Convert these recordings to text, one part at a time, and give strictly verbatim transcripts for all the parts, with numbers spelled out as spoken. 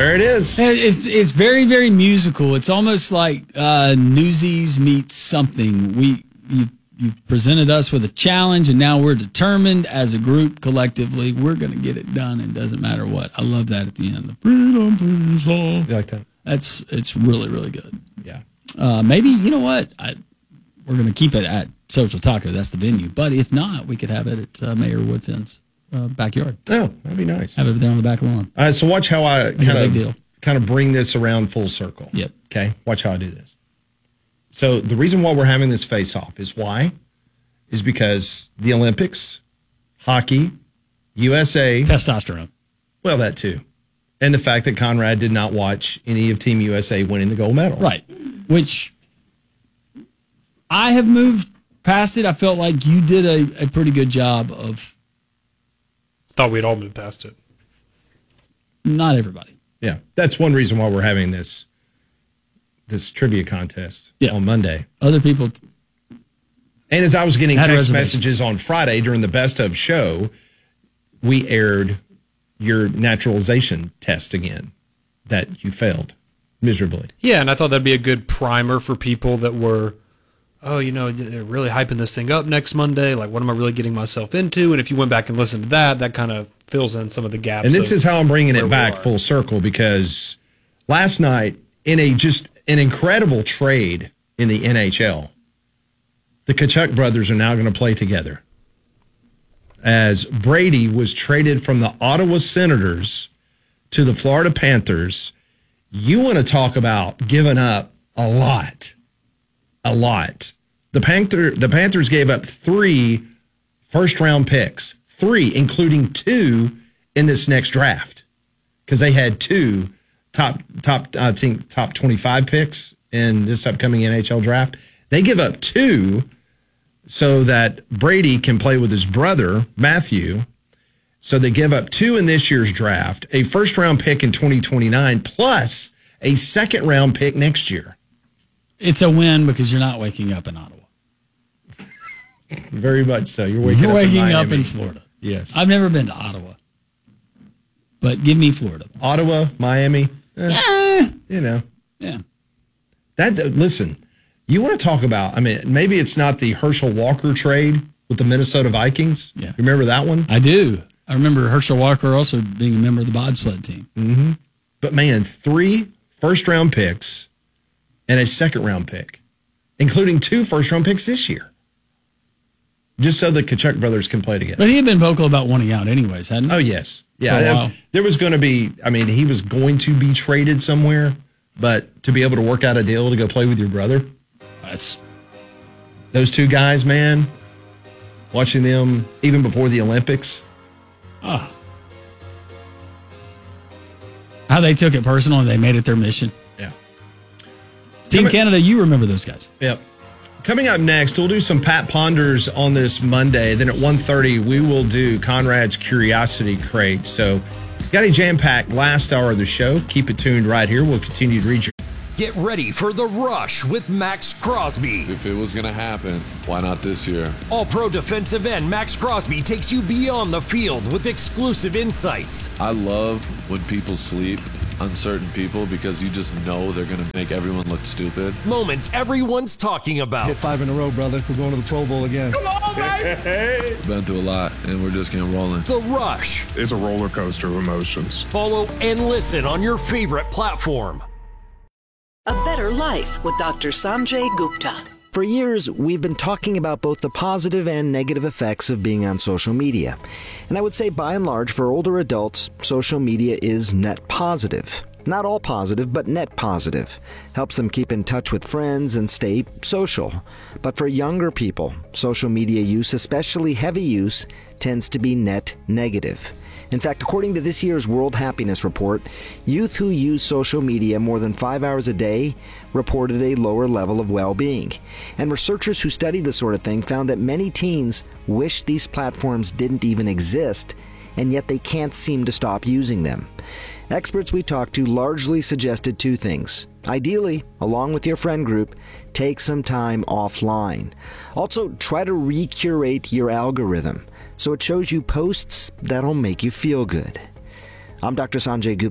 There it is. It's, it's very, very musical. It's almost like uh, Newsies meets something. We you, you presented us with a challenge, and now we're determined as a group, collectively, we're going to get it done. It doesn't matter what. I love that at the end. The freedom, freedom song. You like that? That's it's really, really good. Yeah. Uh, maybe, you know what? I, we're going to keep it at Social Taco. That's the venue. But if not, we could have it at uh, Mayor Woodfin's uh, backyard. Oh, that'd be nice. Have it there on the back lawn. All right, so watch how I kind big deal. of kind of bring this around full circle. Yep. Okay, watch how I do this. So the reason why we're having this face-off is why? Is because the Olympics, hockey, U S A. Testosterone. Well, that too. And the fact that Conrad did not watch any of Team U S A winning the gold medal. Right. Which I have moved past it. I felt like you did a, a pretty good job of. Thought we'd all moved past it. Not everybody. Yeah, that's one reason why we're having this this trivia contest yeah. on Monday. Other people. T- and as I was getting text messages on Friday during the Best of show, we aired your naturalization test again that you failed miserably. Yeah, and I thought that'd be a good primer for people that were, oh, you know, they're really hyping this thing up next Monday. Like, what am I really getting myself into? And if you went back and listened to that, that kind of fills in some of the gaps. And this is how I'm bringing it back full circle, because last night, in a just an incredible trade in the N H L, the Tkachuk brothers are now going to play together. As Brady was traded from the Ottawa Senators to the Florida Panthers, you want to talk about giving up a lot. A lot. The Panther, the Panthers gave up three first-round picks, three, including two in this next draft, because they had two top, top, I think, top twenty-five picks in this upcoming N H L draft. They give up two so that Brady can play with his brother, Matthew. So they give up two in this year's draft, a first-round pick in twenty twenty-nine, plus a second-round pick next year. It's a win because you're not waking up in Ottawa. Very much so. You're waking, you're up, waking in up in Florida. Yes. I've never been to Ottawa, but give me Florida. Ottawa, Miami. Eh, yeah. You know. Yeah. That listen, you want to talk about, I mean, maybe it's not the Herschel Walker trade with the Minnesota Vikings. Yeah. Remember that one? I do. I remember Herschel Walker also being a member of the bobsled team. Mm-hmm. But, man, three first-round picks and a second-round pick, including two first-round picks this year, just so the Tkachuk brothers can play together. But he had been vocal about wanting out anyways, hadn't he? Oh, yes. Yeah, I, there was going to be, I mean, he was going to be traded somewhere, but to be able to work out a deal to go play with your brother, that's those two guys, man, watching them even before the Olympics. Oh. How they took it personal and they made it their mission. Yeah. Team Coming, Canada, you remember those guys. Yep. Coming up next, we'll do some Pat Ponders on this Monday. Then at one thirty, we will do Conrad's Curiosity Crate. So, got a jam-packed last hour of the show. Keep it tuned right here. We'll continue to read your... Get ready for The Rush with Max Crosby. If it was going to happen, why not this year? All-pro defensive end Max Crosby takes you beyond the field with exclusive insights. I love when people sleep, uncertain people, because you just know they're going to make everyone look stupid. Moments everyone's talking about. Hit five in a row, brother. We're going to the Pro Bowl again. Come on, baby! Been through a lot, and we're just getting rolling. The Rush. It's a roller coaster of emotions. Follow and listen on your favorite platform. A Better Life with Doctor Sanjay Gupta. For years, we've been talking about both the positive and negative effects of being on social media. And I would say, by and large, for older adults, social media is net positive. Not all positive, but net positive. Helps them keep in touch with friends and stay social. But for younger people, social media use, especially heavy use, tends to be net negative. In fact, according to this year's World Happiness Report, youth who use social media more than five hours a day reported a lower level of well-being. And researchers who studied this sort of thing found that many teens wish these platforms didn't even exist, and yet they can't seem to stop using them. Experts we talked to largely suggested two things. Ideally, along with your friend group, take some time offline. Also, try to recurate your algorithm so it shows you posts that'll make you feel good. I'm Doctor Sanjay Gupta,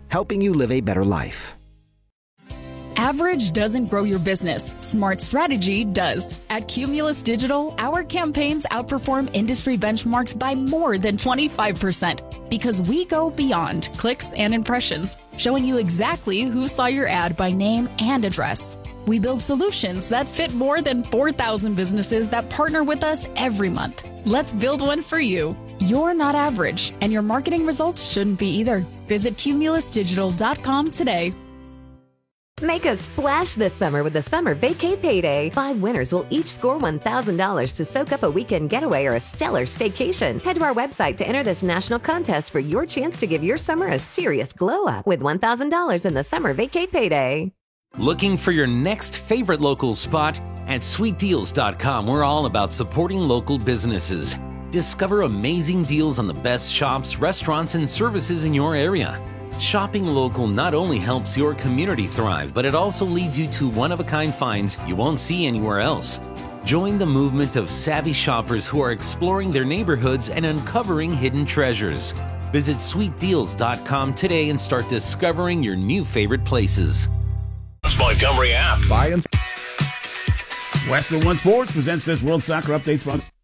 helping you live a better life. Average doesn't grow your business. Smart strategy does. At Cumulus Digital, our campaigns outperform industry benchmarks by more than twenty-five percent because we go beyond clicks and impressions, showing you exactly who saw your ad by name and address. We build solutions that fit more than four thousand businesses that partner with us every month. Let's build one for you. You're not average, and your marketing results shouldn't be either. Visit cumulus digital dot com today. Make a splash this summer with the Summer Vacay Payday. Five winners will each score one thousand dollars to soak up a weekend getaway or a stellar staycation. Head to our website to enter this national contest for your chance to give your summer a serious glow up with one thousand dollars in the Summer Vacay Payday. Looking for your next favorite local spot? At sweet deals dot com, we're all about supporting local businesses. Discover amazing deals on the best shops, restaurants, and services in your area. Shopping local not only helps your community thrive, but it also leads you to one-of-a-kind finds you won't see anywhere else. Join the movement of savvy shoppers who are exploring their neighborhoods and uncovering hidden treasures. Visit sweet deals dot com today and start discovering your new favorite places. Montgomery app. Buy and Western One Sports presents this World Soccer Update sponsor.